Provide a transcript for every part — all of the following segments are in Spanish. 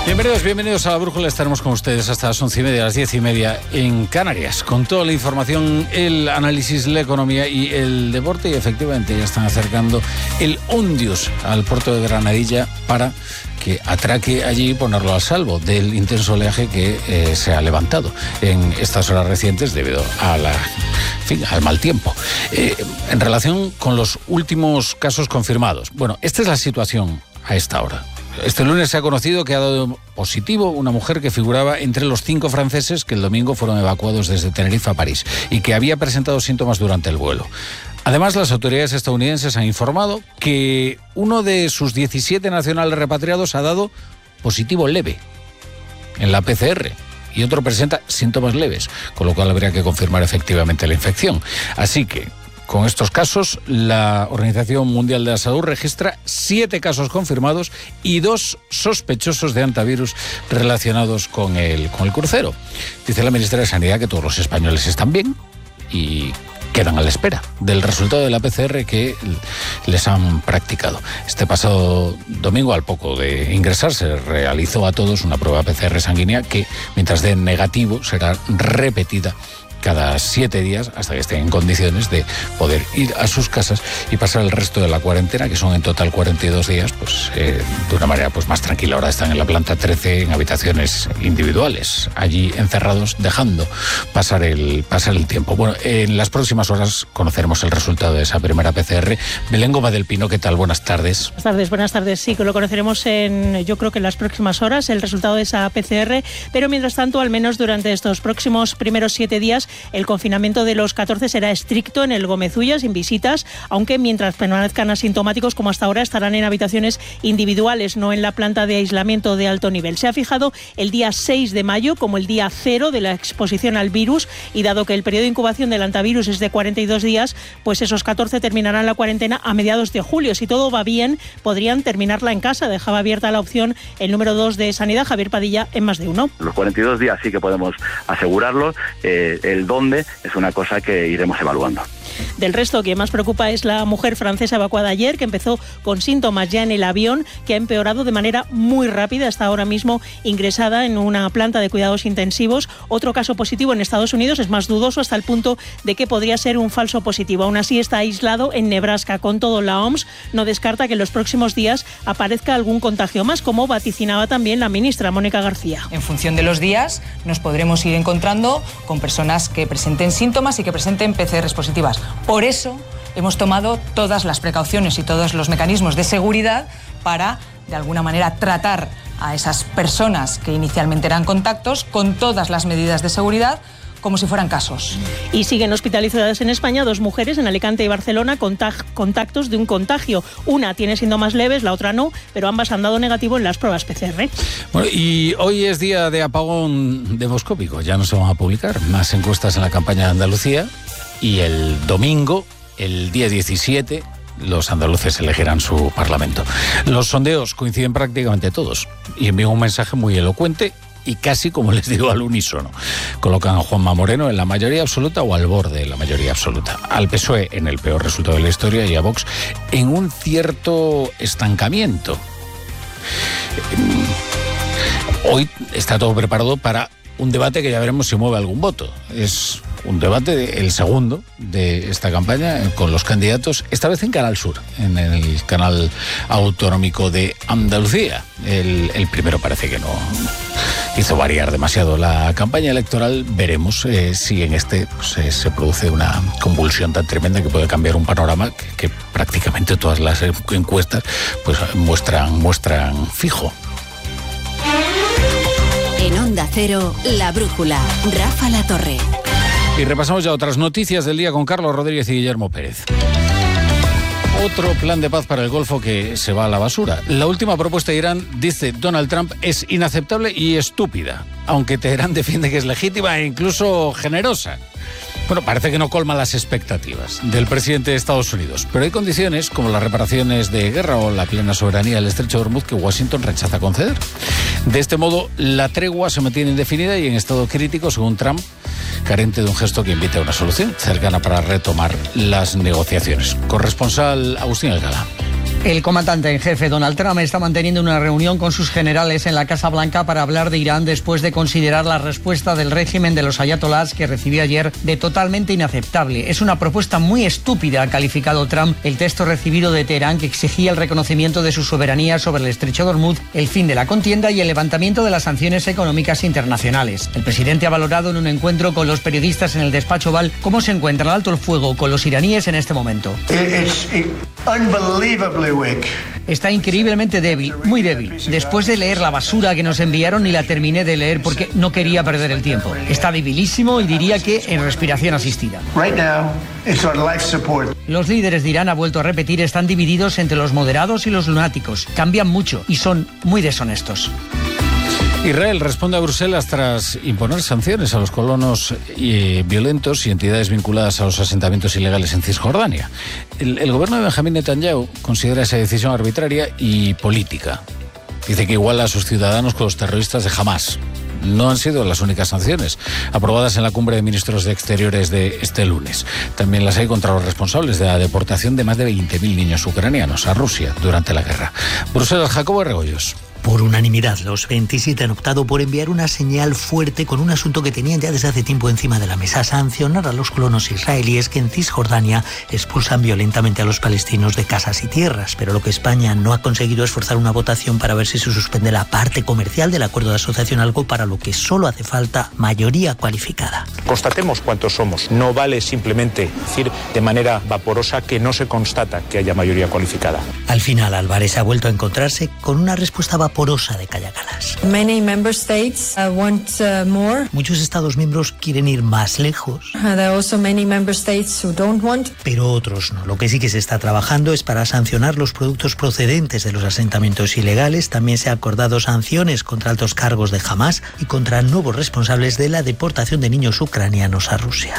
Bienvenidos a La Brújula. Estaremos con ustedes hasta las 11:30, las 10:30 en Canarias, con toda la información, el análisis, la economía y el deporte. Y efectivamente ya están acercando el Ondius al puerto de Granadilla para que atraque allí y ponerlo a salvo del intenso oleaje que se ha levantado en estas horas recientes debido al mal tiempo. En relación con los últimos casos confirmados, bueno, esta es la situación a esta hora. Este lunes se ha conocido que ha dado positivo una mujer que figuraba entre los 5 franceses que el domingo fueron evacuados desde Tenerife a París y que había presentado síntomas durante el vuelo. Además, las autoridades estadounidenses han informado que uno de sus 17 nacionales repatriados ha dado positivo leve en la PCR y otro presenta síntomas leves, con lo cual habría que confirmar efectivamente la infección. Así que, con estos casos, la Organización Mundial de la Salud registra 7 casos confirmados y 2 sospechosos de hantavirus relacionados con el crucero. Dice la ministra de Sanidad que todos los españoles están bien y quedan a la espera del resultado de la PCR que les han practicado. Este pasado domingo, al poco de ingresar, se realizó a todos una prueba PCR sanguínea que, mientras dé negativo, será repetida cada 7 días hasta que estén en condiciones de poder ir a sus casas y pasar el resto de la cuarentena, que son en total 42 días, pues de una manera pues más tranquila. Ahora están en la planta 13 en habitaciones individuales, allí encerrados, dejando pasar el tiempo. Bueno, en las próximas horas conoceremos el resultado de esa primera PCR. Belén Gómez del Pino, ¿qué tal? Buenas tardes. Buenas tardes. Sí, que lo conoceremos yo creo que en las próximas horas, el resultado de esa PCR, pero mientras tanto, al menos durante estos próximos primeros 7 días, el confinamiento de los 14 será estricto en el Gómez-Ulla, sin visitas, aunque mientras permanezcan asintomáticos como hasta ahora estarán en habitaciones individuales, no en la planta de aislamiento de alto nivel. Se ha fijado el día 6 de mayo como el día cero de la exposición al virus y dado que el periodo de incubación del antivirus es de 42 días, pues esos 14 terminarán la cuarentena a mediados de julio. Si todo va bien, podrían terminarla en casa. Dejaba abierta la opción el número 2 de Sanidad, Javier Padilla, en Más de Uno. Los 42 días sí que podemos asegurarlo. El dónde es una cosa que iremos evaluando. Del resto, quien más preocupa es la mujer francesa evacuada ayer, que empezó con síntomas ya en el avión, que ha empeorado de manera muy rápida, hasta ahora mismo ingresada en una planta de cuidados intensivos. Otro caso positivo en Estados Unidos es más dudoso, hasta el punto de que podría ser un falso positivo. Aún así está aislado en Nebraska. Con todo, la OMS no descarta que en los próximos días aparezca algún contagio más, como vaticinaba también la ministra Mónica García. En función de los días nos podremos ir encontrando con personas que presenten síntomas y que presenten PCRs positivas. Por eso hemos tomado todas las precauciones y todos los mecanismos de seguridad para, de alguna manera, tratar a esas personas que inicialmente eran contactos con todas las medidas de seguridad, como si fueran casos. Y siguen hospitalizadas en España 2 mujeres en Alicante y Barcelona contactos de un contagio. Una tiene síntomas leves, la otra no, pero ambas han dado negativo en las pruebas PCR. Bueno, y hoy es día de apagón demoscópico. Ya no se van a publicar más encuestas en la campaña de Andalucía y el domingo, el día 17, los andaluces elegirán su parlamento. Los sondeos coinciden prácticamente todos y envían un mensaje muy elocuente y casi, como les digo, al unísono. Colocan a Juanma Moreno en la mayoría absoluta o al borde de la mayoría absoluta. Al PSOE en el peor resultado de la historia y a Vox en un cierto estancamiento. Hoy está todo preparado para un debate que ya veremos si mueve algún voto. Es un debate, el segundo de esta campaña, con los candidatos, esta vez en Canal Sur, en el canal autonómico de Andalucía. El primero parece que no hizo variar demasiado la campaña electoral. Veremos si en este pues, se produce una convulsión tan tremenda que puede cambiar un panorama que prácticamente todas las encuestas pues muestran fijo. En Onda Cero, La Brújula, Rafa Latorre. Y repasamos ya otras noticias del día con Carlos Rodríguez y Guillermo Pérez. Otro plan de paz para el Golfo que se va a la basura. La última propuesta de Irán, dice Donald Trump, es inaceptable y estúpida, aunque Teherán defiende que es legítima e incluso generosa. Bueno, parece que no colma las expectativas del presidente de Estados Unidos, pero hay condiciones como las reparaciones de guerra o la plena soberanía del Estrecho de Hormuz que Washington rechaza conceder. De este modo, la tregua se mantiene indefinida y en estado crítico, según Trump, carente de un gesto que invite a una solución cercana para retomar las negociaciones. Corresponsal Agustín Alcalá. El comandante en jefe Donald Trump está manteniendo una reunión con sus generales en la Casa Blanca para hablar de Irán después de considerar la respuesta del régimen de los ayatolás que recibió ayer de totalmente inaceptable. Es una propuesta muy estúpida, ha calificado Trump el texto recibido de Teherán que exigía el reconocimiento de su soberanía sobre el estrecho de Hormuz, el fin de la contienda y el levantamiento de las sanciones económicas internacionales. El presidente ha valorado en un encuentro con los periodistas en el despacho Oval cómo se encuentra el alto el fuego con los iraníes en este momento. Está increíblemente débil, muy débil. Después de leer la basura que nos enviaron, ni la terminé de leer porque no quería perder el tiempo. Está debilísimo y diría que en respiración asistida. Los líderes de Irán, ha vuelto a repetir, están divididos entre los moderados y los lunáticos. Cambian mucho y son muy deshonestos. Israel responde a Bruselas tras imponer sanciones a los colonos violentos y entidades vinculadas a los asentamientos ilegales en Cisjordania. El gobierno de Benjamín Netanyahu considera esa decisión arbitraria y política. Dice que iguala a sus ciudadanos con los terroristas de Hamás. No han sido las únicas sanciones aprobadas en la cumbre de ministros de Exteriores de este lunes. También las hay contra los responsables de la deportación de más de 20.000 niños ucranianos a Rusia durante la guerra. Bruselas, Jacobo Regoyos. Por unanimidad, los 27 han optado por enviar una señal fuerte con un asunto que tenían ya desde hace tiempo encima de la mesa: sancionar a los colonos israelíes que en Cisjordania expulsan violentamente a los palestinos de casas y tierras. Pero lo que España no ha conseguido es forzar una votación para ver si se suspende la parte comercial del acuerdo de asociación, algo para lo que solo hace falta mayoría cualificada. Constatemos cuántos somos. No vale simplemente decir de manera vaporosa que no se constata que haya mayoría cualificada. Al final, Álvarez ha vuelto a encontrarse con una respuesta vaporosa de Kaja Kallas. Many member states want more. Muchos estados miembros quieren ir más lejos. There are also many member states who don't want. Pero otros no. Lo que sí que se está trabajando es para sancionar los productos procedentes de los asentamientos ilegales. También se ha acordado sanciones contra altos cargos de Hamás y contra nuevos responsables de la deportación de niños ucranianos a Rusia.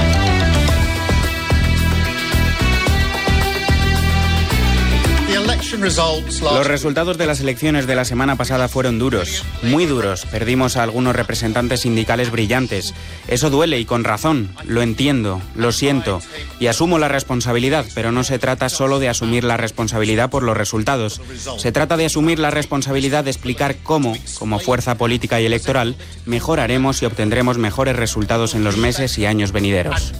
Los resultados de las elecciones de la semana pasada fueron duros, muy duros. Perdimos a algunos representantes sindicales brillantes. Eso duele y con razón. Lo entiendo, lo siento y asumo la responsabilidad, pero no se trata solo de asumir la responsabilidad por los resultados. Se trata de asumir la responsabilidad de explicar cómo, como fuerza política y electoral, mejoraremos y obtendremos mejores resultados en los meses y años venideros.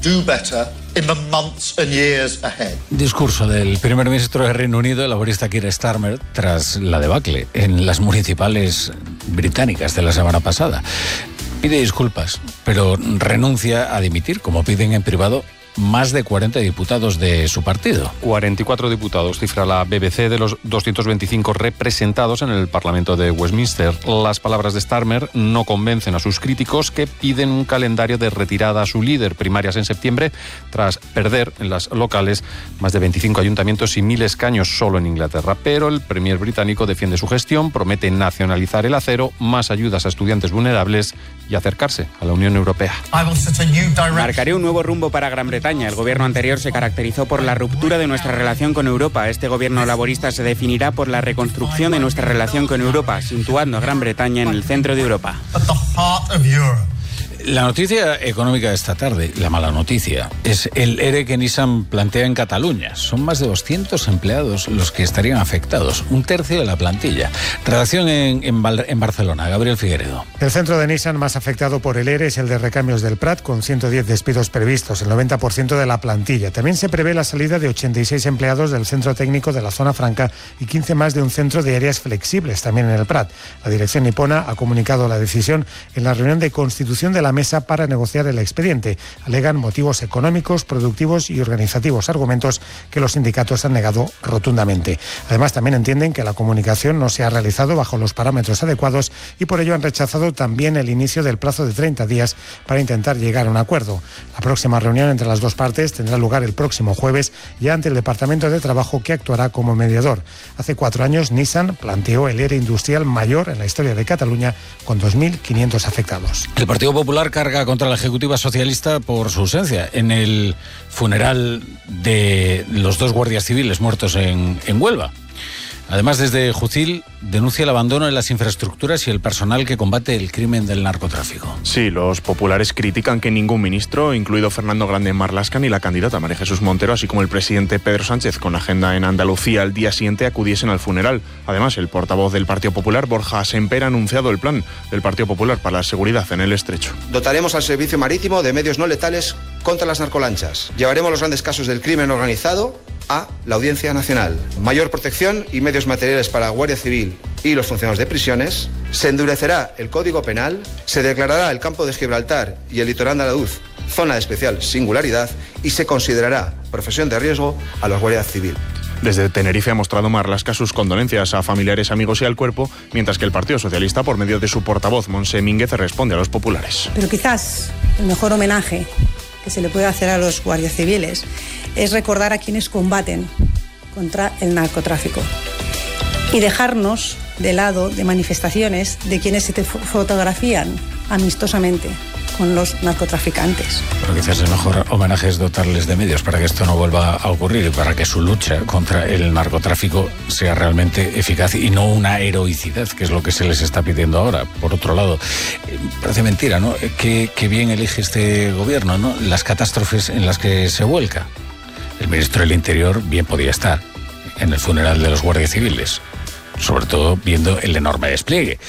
Discurso del primer ministro de Reino Unido, el laborista Keir Starmer, tras la debacle en las municipales británicas de la semana pasada. Pide disculpas, pero renuncia a dimitir, como piden en privado más de 40 diputados de su partido. 44 diputados, cifra la BBC, de los 225 representados en el Parlamento de Westminster. Las palabras de Starmer no convencen a sus críticos, que piden un calendario de retirada a su líder. Primarias en septiembre, tras perder en las locales más de 25 ayuntamientos y 1.000 escaños solo en Inglaterra. Pero el premier británico defiende su gestión, promete nacionalizar el acero, más ayudas a estudiantes vulnerables y acercarse a la Unión Europea. Marcaré un nuevo rumbo para Gran Bretaña. El gobierno anterior se caracterizó por la ruptura de nuestra relación con Europa. Este gobierno laborista se definirá por la reconstrucción de nuestra relación con Europa, situando a Gran Bretaña en el centro de Europa. La noticia económica de esta tarde, la mala noticia, es el ERE que Nissan plantea en Cataluña. Son más de 200 empleados los que estarían afectados, un tercio de la plantilla. Redacción en Barcelona, Gabriel Figueredo. El centro de Nissan más afectado por el ERE es el de Recambios del Prat, con 110 despidos previstos, el 90% de la plantilla. También se prevé la salida de 86 empleados del centro técnico de la Zona Franca y 15 más de un centro de áreas flexibles, también en el Prat. La dirección nipona ha comunicado la decisión en la reunión de constitución de la mesa para negociar el expediente. Alegan motivos económicos, productivos y organizativos, argumentos que los sindicatos han negado rotundamente. Además, también entienden que la comunicación no se ha realizado bajo los parámetros adecuados y por ello han rechazado también el inicio del plazo de 30 días para intentar llegar a un acuerdo. La próxima reunión entre las dos partes tendrá lugar el próximo jueves, ya ante el Departamento de Trabajo, que actuará como mediador. Hace 4 años, Nissan planteó el ERE industrial mayor en la historia de Cataluña, con 2.500 afectados. El Partido Popular carga contra la Ejecutiva Socialista por su ausencia en el funeral de los 2 guardias civiles muertos en Huelva. Además, desde Jucil denuncia el abandono de las infraestructuras y el personal que combate el crimen del narcotráfico. Sí, los populares critican que ningún ministro, incluido Fernando Grande Marlaska, ni la candidata María Jesús Montero, así como el presidente Pedro Sánchez, con agenda en Andalucía al día siguiente, acudiesen al funeral. Además, el portavoz del Partido Popular, Borja Semper, ha anunciado el plan del Partido Popular para la seguridad en el Estrecho. Dotaremos al servicio marítimo de medios no letales contra las narcolanchas. Llevaremos los grandes casos del crimen organizado a la Audiencia Nacional. Mayor protección y medios materiales para la Guardia Civil y los funcionarios de prisiones. Se endurecerá el Código Penal. Se declarará el campo de Gibraltar y el litoral andaluz zona de especial singularidad y se considerará profesión de riesgo a la Guardia Civil. Desde Tenerife ha mostrado Marlaska sus condolencias a familiares, amigos y al cuerpo, mientras que el Partido Socialista, por medio de su portavoz, Montse Mínguez, responde a los populares. Pero quizás el mejor homenaje que se le puede hacer a los guardias civiles es recordar a quienes combaten contra el narcotráfico y dejarnos de lado de manifestaciones de quienes se fotografían amistosamente con los narcotraficantes. Pero quizás el mejor homenaje es dotarles de medios para que esto no vuelva a ocurrir y para que su lucha contra el narcotráfico sea realmente eficaz y no una heroicidad, que es lo que se les está pidiendo ahora. Por otro lado, parece mentira, ¿no? Qué bien elige este gobierno, ¿no? Las catástrofes en las que se vuelca. El ministro del Interior bien podía estar en el funeral de los guardias civiles, sobre todo viendo el enorme despliegue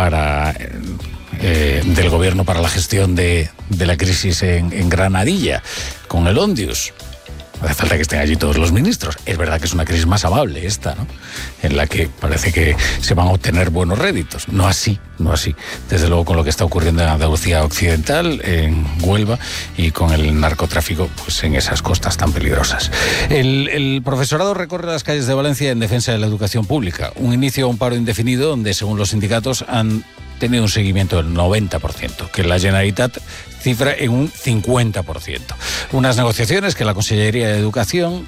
del gobierno para la gestión de la crisis en Granadilla, con el Ondius. No hace falta que estén allí todos los ministros. Es verdad que es una crisis más amable esta, ¿no? En la que parece que se van a obtener buenos réditos. No así. Desde luego con lo que está ocurriendo en Andalucía Occidental, en Huelva, y con el narcotráfico pues en esas costas tan peligrosas. El profesorado recorre las calles de Valencia en defensa de la educación pública. Un inicio a un paro indefinido donde, según los sindicatos, han tenido un seguimiento del 90%, que la Generalitat cifra en un 50%. Unas negociaciones que la Consellería de Educación,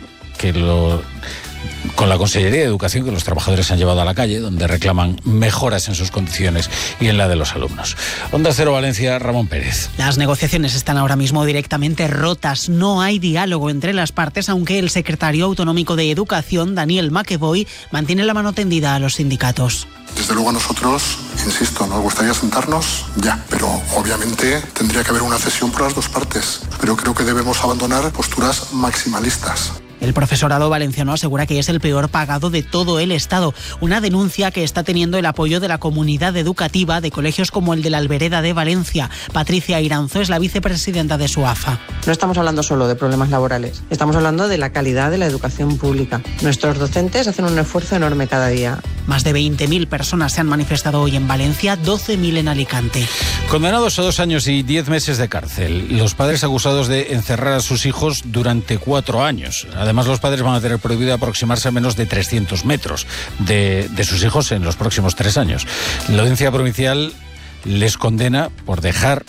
con la Consellería de Educación que los trabajadores han llevado a la calle, donde reclaman mejoras en sus condiciones y en la de los alumnos. Onda Cero Valencia, Ramón Pérez. Las negociaciones están ahora mismo directamente rotas. No hay diálogo entre las partes, aunque el secretario autonómico de Educación, Daniel Maqueboy, mantiene la mano tendida a los sindicatos. Desde luego a nosotros, insisto, nos gustaría sentarnos ya, pero obviamente tendría que haber una cesión por las dos partes. Pero creo que debemos abandonar posturas maximalistas. El profesorado valenciano asegura que es el peor pagado de todo el Estado, una denuncia que está teniendo el apoyo de la comunidad educativa de colegios como el de la Albereda de Valencia. Patricia Iranzo es la vicepresidenta de SUAFA. No estamos hablando solo de problemas laborales, estamos hablando de la calidad de la educación pública. Nuestros docentes hacen un esfuerzo enorme cada día. Más de 20.000 personas se han manifestado hoy en Valencia, 12.000 en Alicante. Condenados a 2 años y 10 meses de cárcel, los padres acusados de encerrar a sus hijos durante 4 años. Además, los padres van a tener prohibido aproximarse a menos de 300 metros de sus hijos en los próximos 3 años. La audiencia provincial les condena por dejar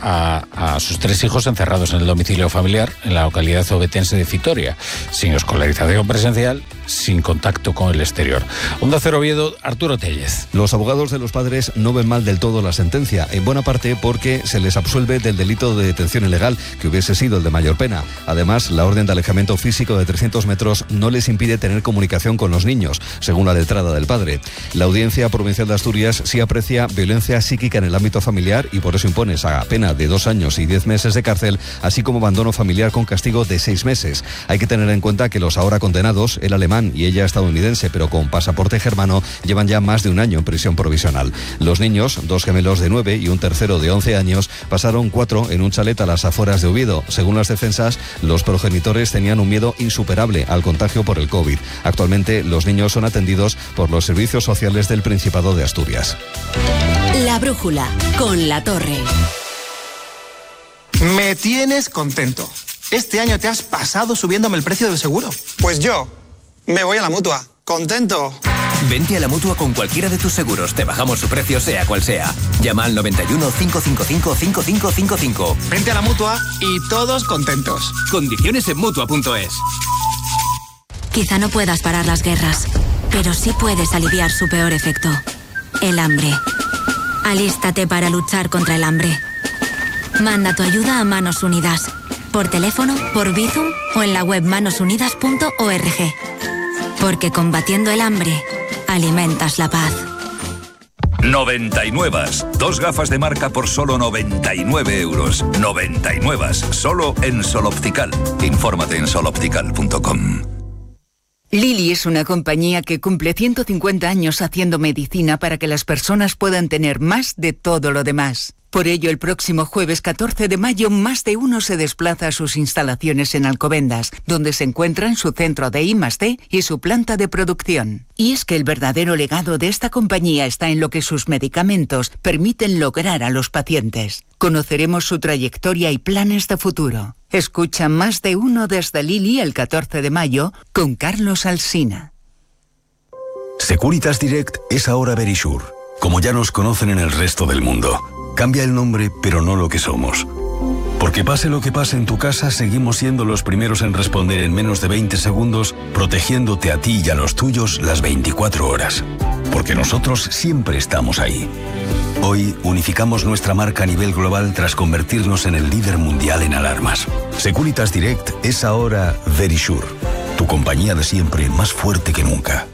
a sus 3 hijos encerrados en el domicilio familiar en la localidad obetense de Vitoria, sin escolarización presencial, sin contacto con el exterior. Onda Cero Oviedo, Arturo Tellez. Los abogados de los padres no ven mal del todo la sentencia, en buena parte porque se les absuelve del delito de detención ilegal, que hubiese sido el de mayor pena. Además, la orden de alejamiento físico de 300 metros no les impide tener comunicación con los niños, según la letrada del padre. La Audiencia Provincial de Asturias sí aprecia violencia psíquica en el ámbito familiar y por eso impone esa pena de 2 años y 10 meses de cárcel, así como abandono familiar con castigo de 6 meses. Hay que tener en cuenta que los ahora condenados, el alemán y ella estadounidense, pero con pasaporte germano, llevan ya más de 1 año en prisión provisional. Los niños, 2 gemelos de 9 y un tercero de 11 años, pasaron 4 en un chalet a las afueras de Oviedo. Según las defensas, los progenitores tenían un miedo insuperable al contagio por el COVID. Actualmente, los niños son atendidos por los servicios sociales del Principado de Asturias. La Brújula, con La Torre. Me tienes contento. Este año te has pasado subiéndome el precio del seguro. Pues yo me voy a la Mutua. ¿Contento? Vente a la Mutua con cualquiera de tus seguros. Te bajamos su precio sea cual sea. Llama al 91 555 5555. Vente a la Mutua y todos contentos. Condiciones en Mutua.es. Quizá no puedas parar las guerras, pero sí puedes aliviar su peor efecto. El hambre. Alístate para luchar contra el hambre. Manda tu ayuda a Manos Unidas. Por teléfono, por Bizum o en la web manosunidas.org. Porque combatiendo el hambre, alimentas la paz. 99. 2 gafas de marca por solo 99 euros. 99. Solo en Sol Optical. Infórmate en soloptical.com. Lilly es una compañía que cumple 150 años haciendo medicina para que las personas puedan tener más de todo lo demás. Por ello, el próximo jueves 14 de mayo, más de uno se desplaza a sus instalaciones en Alcobendas, donde se encuentran su centro de I+D y su planta de producción. Y es que el verdadero legado de esta compañía está en lo que sus medicamentos permiten lograr a los pacientes. Conoceremos su trayectoria y planes de futuro. Escucha Más de uno desde Lilly el 14 de mayo con Carlos Alsina. Securitas Direct es ahora Verisure, como ya nos conocen en el resto del mundo. Cambia el nombre, pero no lo que somos. Porque pase lo que pase en tu casa, seguimos siendo los primeros en responder en menos de 20 segundos, protegiéndote a ti y a los tuyos las 24 horas. Porque nosotros siempre estamos ahí. Hoy unificamos nuestra marca a nivel global tras convertirnos en el líder mundial en alarmas. Securitas Direct es ahora Verisure, tu compañía de siempre más fuerte que nunca.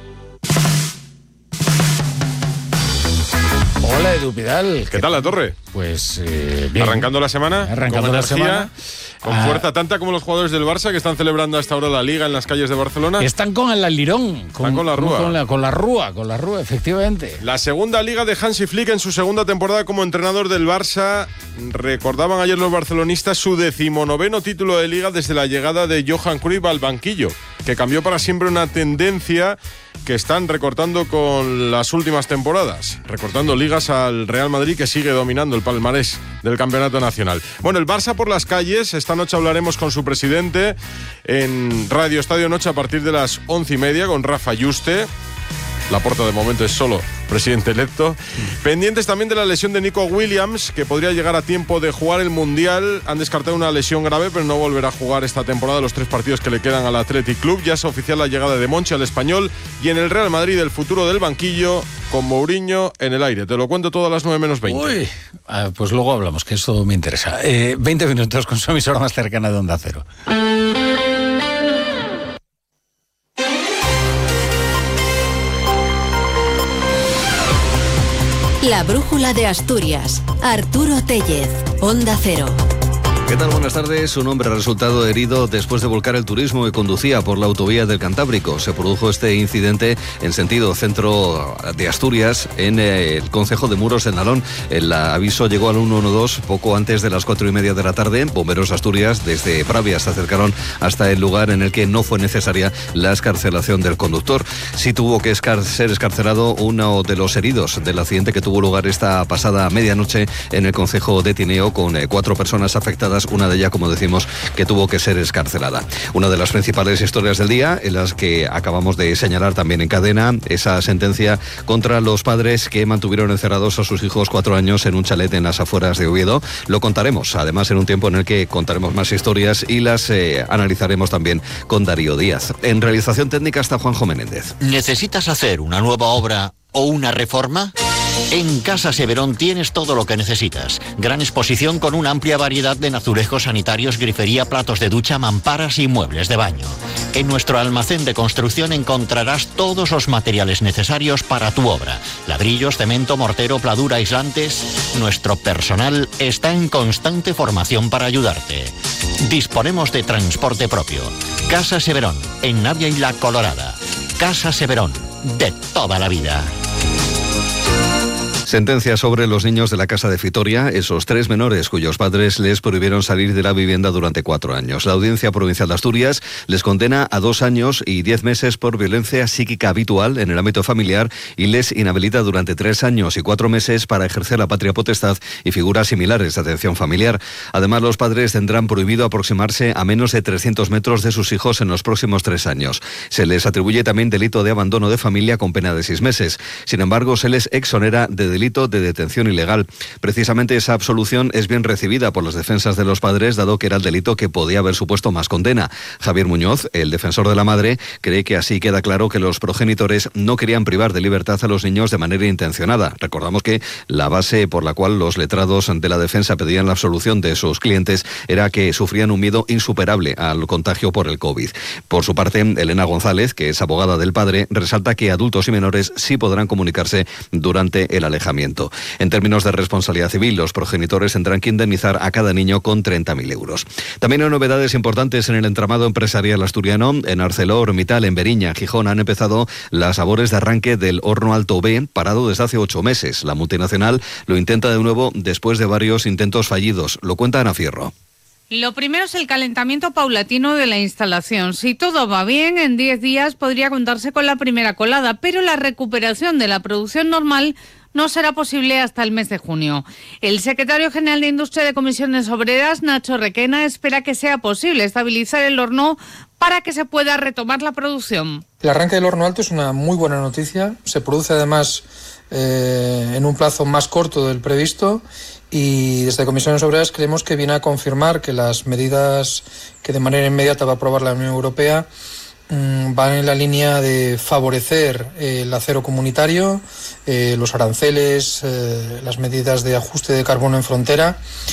Hola, Edu Pidal. ¿Qué tal, La Torre? Pues bien. ¿Arrancando la semana? Arrancando la semana. Con fuerza tanta como los jugadores del Barça que están celebrando hasta ahora la Liga en las calles de Barcelona. Están con el alirón. Están con la Rúa. Con la Rúa, efectivamente. La segunda Liga de Hansi Flick en su segunda temporada como entrenador del Barça. Recordaban ayer los barcelonistas su 19º título de Liga desde la llegada de Johan Cruyff al banquillo, que cambió para siempre una tendencia que están recortando con las últimas temporadas, recortando ligas al Real Madrid, que sigue dominando el palmarés del campeonato nacional. Bueno, el Barça por las calles. Esta noche hablaremos con su presidente en Radio Estadio Noche a partir de las 11:30 con Rafa Yuste. Laporta de momento es solo presidente electo. Pendientes también de la lesión de Nico Williams, que podría llegar a tiempo de jugar el Mundial. Han descartado una lesión grave, pero no volverá a jugar esta temporada los 3 partidos que le quedan al Athletic Club. Ya es oficial la llegada de Monchi al Español, y en el Real Madrid el futuro del banquillo con Mourinho en el aire. Te lo cuento todo a las 9 menos 20. Uy, pues luego hablamos, que eso me interesa. 20 minutos con su emisora más cercana de Onda Cero. La brújula de Asturias. Arturo Tellez, Onda Cero. ¿Qué tal? Buenas tardes. Un hombre ha resultado herido después de volcar el turismo que conducía por la autovía del Cantábrico. Se produjo este incidente en sentido centro de Asturias, en el concejo de Muros, en Nalón. El aviso llegó al 112 poco antes de las 4:30 de la tarde. Bomberos de Asturias desde Pravia se acercaron hasta el lugar, en el que no fue necesaria la excarcelación del conductor. Sí tuvo que ser excarcelado uno de los heridos del accidente que tuvo lugar esta pasada medianoche en el concejo de Tineo, con 4 personas afectadas, una de ellas, como decimos, que tuvo que ser excarcelada. Una de las principales historias del día, en las que acabamos de señalar también en cadena, esa sentencia contra los padres que mantuvieron encerrados a sus hijos 4 años en un chalet en las afueras de Oviedo. Lo contaremos, además, en un tiempo en el que contaremos más historias y las analizaremos también con Darío Díaz. En realización técnica está Juanjo Menéndez. ¿Necesitas hacer una nueva obra o una reforma? En Casa Severón tienes todo lo que necesitas. Gran exposición con una amplia variedad de azulejos sanitarios, grifería, platos de ducha, mamparas y muebles de baño. En nuestro almacén de construcción encontrarás todos los materiales necesarios para tu obra. Ladrillos, cemento, mortero, pladura, aislantes. Nuestro personal está en constante formación para ayudarte. Disponemos de transporte propio. Casa Severón, en Navia y La Colorada. Casa Severón, de toda la vida. Sentencia sobre los niños de la casa de Fitoria, esos 3 menores cuyos padres les prohibieron salir de la vivienda durante 4 años. La Audiencia Provincial de Asturias les condena a 2 años y 10 meses por violencia psíquica habitual en el ámbito familiar y les inhabilita durante 3 años y 4 meses para ejercer la patria potestad y figuras similares de atención familiar. Además, los padres tendrán prohibido aproximarse a menos de 300 metros de sus hijos en los próximos 3 años. Se les atribuye también delito de abandono de familia con pena de 6 meses. Sin embargo, se les exonera de delito de detención ilegal. Precisamente esa absolución es bien recibida por las defensas de los padres, dado que era el delito que podía haber supuesto más condena. Javier Muñoz, el defensor de la madre, cree que así queda claro que los progenitores no querían privar de libertad a los niños de manera intencionada. Recordamos que la base por la cual los letrados de la defensa pedían la absolución de sus clientes era que sufrían un miedo insuperable al contagio por el COVID. Por su parte, Elena González, que es abogada del padre, resalta que adultos y menores sí podrán comunicarse durante el alejamiento. En términos de responsabilidad civil, los progenitores tendrán que indemnizar a cada niño con 30.000 euros. También hay novedades importantes en el entramado empresarial asturiano. En ArcelorMittal, en Beriña, Gijón, han empezado las labores de arranque del horno Alto B, parado desde hace 8 meses. La multinacional lo intenta de nuevo después de varios intentos fallidos. Lo cuenta Ana Fierro. Lo primero es el calentamiento paulatino de la instalación. Si todo va bien, en 10 días podría contarse con la primera colada, pero la recuperación de la producción normal no será posible hasta el mes de junio. El secretario general de Industria de Comisiones Obreras, Nacho Requena, espera que sea posible estabilizar el horno para que se pueda retomar la producción. El arranque del horno alto es una muy buena noticia. Se produce además en un plazo más corto del previsto y desde Comisiones Obreras creemos que viene a confirmar que las medidas que de manera inmediata va a aprobar la Unión Europea van en la línea de favorecer el acero comunitario, los aranceles, las medidas de ajuste de carbono en frontera.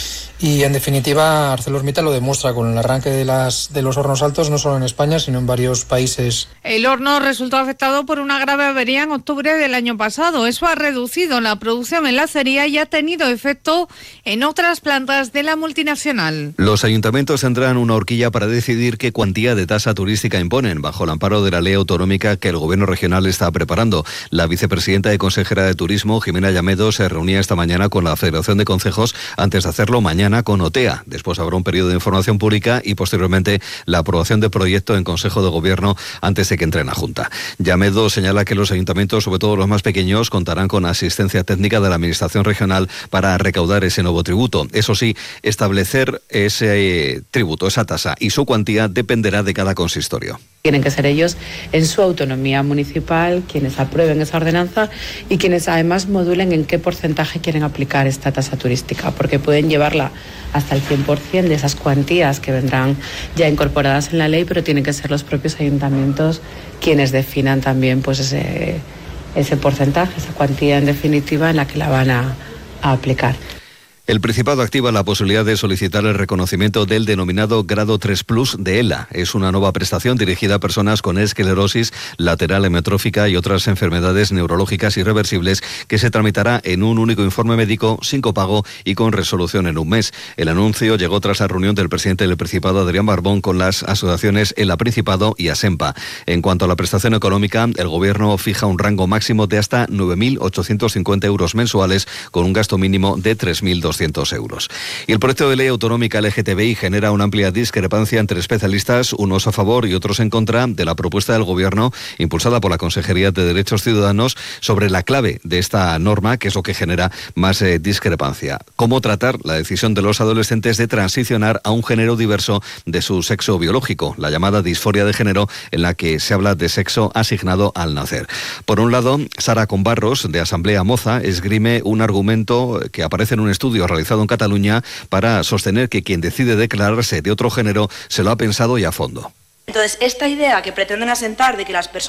Y en definitiva, ArcelorMittal lo demuestra con el arranque de los hornos altos, no solo en España, sino en varios países. El horno resultó afectado por una grave avería en octubre del año pasado. Eso ha reducido la producción en la acería y ha tenido efecto en otras plantas de la multinacional. Los ayuntamientos tendrán una horquilla para decidir qué cuantía de tasa turística imponen, bajo el amparo de la ley autonómica que el Gobierno regional está preparando. La vicepresidenta y consejera de Turismo, Jimena Llamedo, se reunía esta mañana con la Federación de Concejos antes de hacerlo mañana con OTEA. Después habrá un periodo de información pública y posteriormente la aprobación del proyecto en Consejo de Gobierno antes de que entre en la Junta. Llamedo señala que los ayuntamientos, sobre todo los más pequeños, contarán con asistencia técnica de la Administración regional para recaudar ese nuevo tributo. Eso sí, establecer ese tributo, esa tasa y su cuantía dependerá de cada consistorio. Tienen que ser ellos, en su autonomía municipal, quienes aprueben esa ordenanza y quienes además modulen en qué porcentaje quieren aplicar esta tasa turística, porque pueden llevarla hasta el 100% de esas cuantías que vendrán ya incorporadas en la ley, pero tienen que ser los propios ayuntamientos quienes definan también pues ese porcentaje, esa cuantía en definitiva en la que la van a aplicar. El Principado activa la posibilidad de solicitar el reconocimiento del denominado Grado 3 Plus de ELA. Es una nueva prestación dirigida a personas con esclerosis lateral amiotrófica y otras enfermedades neurológicas irreversibles que se tramitará en un único informe médico sin copago y con resolución en un mes. El anuncio llegó tras la reunión del presidente del Principado, Adrián Barbón, con las asociaciones ELA Principado y ASEMPA. En cuanto a la prestación económica, el Gobierno fija un rango máximo de hasta 9.850 euros mensuales con un gasto mínimo de 3.200 euros. Y el proyecto de ley autonómica LGTBI genera una amplia discrepancia entre especialistas, unos a favor y otros en contra de la propuesta del Gobierno impulsada por la Consejería de Derechos Ciudadanos sobre la clave de esta norma, que es lo que genera más discrepancia. Cómo tratar la decisión de los adolescentes de transicionar a un género diverso de su sexo biológico, la llamada disforia de género, en la que se habla de sexo asignado al nacer. Por un lado, Sara Combarros, de Asamblea Moza, esgrime un argumento que aparece en un estudio realizado en Cataluña para sostener que quien decide declararse de otro género se lo ha pensado y a fondo. Entonces, esta idea que pretenden asentar de que las personas